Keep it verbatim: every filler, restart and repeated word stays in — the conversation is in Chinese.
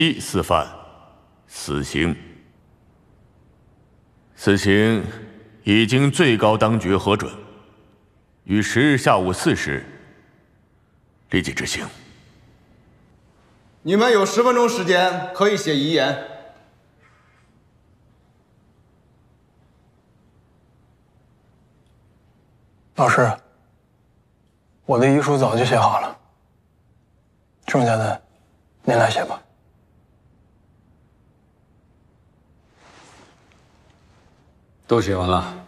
一四犯，死刑。死刑已经最高当局核准，于十日下午四时立即执行。 你们有十分钟时间可以写遗言。 老师，我的遗书早就写好了，剩下的您来写吧。 都写完了。